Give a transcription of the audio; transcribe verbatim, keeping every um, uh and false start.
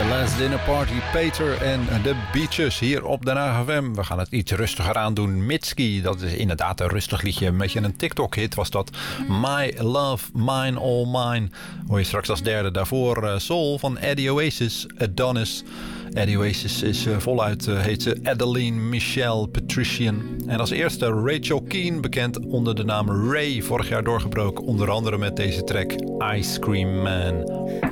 Last Dinner Party, Peter en de Beaches hier op de H F M. We gaan het iets rustiger aandoen. Mitski, dat is inderdaad een rustig liedje. Een beetje een TikTok-hit was dat. My Love, Mine, All Mine. Hoor je straks als derde. Daarvoor uh, Soul van Eddie Oasis, Adonis. Eddie Oasis is uh, voluit, uh, heet ze Adeline Michelle Patrician. En als eerste Rachel Keane, bekend onder de naam Ray. Vorig jaar doorgebroken, onder andere met deze track Ice Cream Man.